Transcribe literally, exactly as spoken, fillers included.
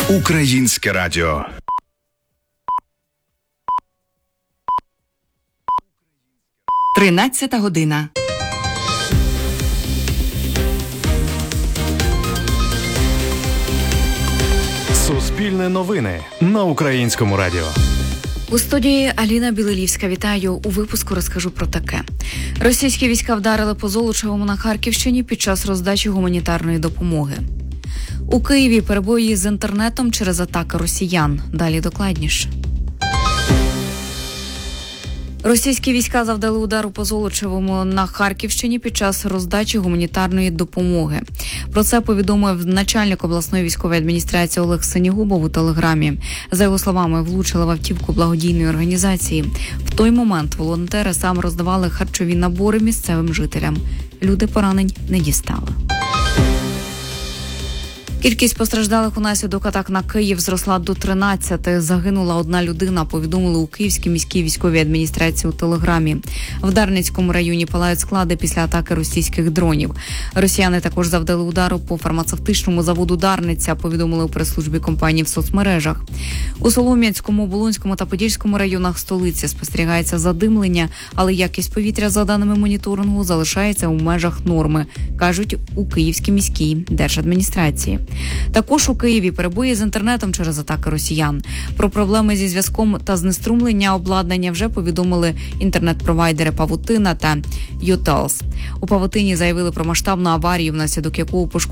Українське радіо. Тринадцята година. Суспільне новини на Українському радіо. У студії Аліна Білилівська. Вітаю. У випуску розкажу про таке. Російські війська вдарили по Золочевому на Харківщині під час роздачі гуманітарної допомоги. У Києві перебої з інтернетом через атаки росіян. Далі докладніше. Російські війська завдали удару по Золочевому на Харківщині під час роздачі гуманітарної допомоги. Про це повідомив начальник обласної військової адміністрації Олег Синігубов у телеграмі. За його словами, влучили в автівку благодійної організації. В той момент волонтери саме роздавали харчові набори місцевим жителям. Люди поранень не дістали. Кількість постраждалих унаслідок атак на Київ зросла до тринадцяти. Загинула одна людина, повідомили у Київській міській військовій адміністрації у телеграмі. В Дарницькому районі палають склади після атаки російських дронів. Росіяни також завдали удару по фармацевтичному заводу «Дарниця», повідомили у прес-службі компанії в соцмережах. У Солом'янському, Оболонському та Подільському районах столиці спостерігається задимлення, але якість повітря, за даними моніторингу, залишається у межах норми, кажуть у Київській міській держадміністрації. Також у Києві перебої з інтернетом через атаки росіян. Про проблеми зі зв'язком та знеструмлення обладнання вже повідомили інтернет-провайдери Павутина та Ютелс. У Павутині заявили про масштабну аварію, внаслідок якого пошкоджено